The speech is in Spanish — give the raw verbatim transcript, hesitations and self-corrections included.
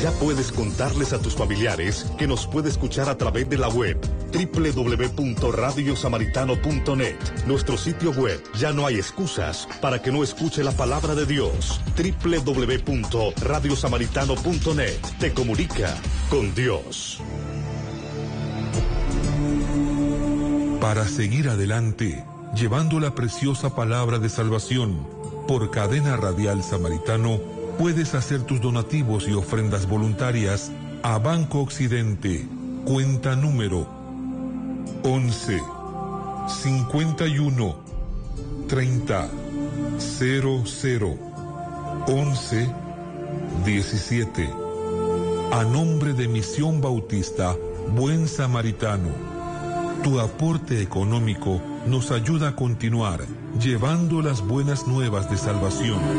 Ya puedes contarles a tus familiares que nos puede escuchar a través de la web doble u doble u doble u punto radio samaritano punto net. Nuestro sitio web, ya no hay excusas para que no escuche la palabra de Dios. doble u doble u doble u punto radio samaritano punto net. Te comunica con Dios. Para seguir adelante, llevando la preciosa palabra de salvación, por Cadena Radial Samaritano, puedes hacer tus donativos y ofrendas voluntarias a Banco Occidente, cuenta número once, cincuenta y uno, treinta, cero cero, once, diecisiete. A nombre de Misión Bautista Buen Samaritano, tu aporte económico nos ayuda a continuar llevando las buenas nuevas de salvación.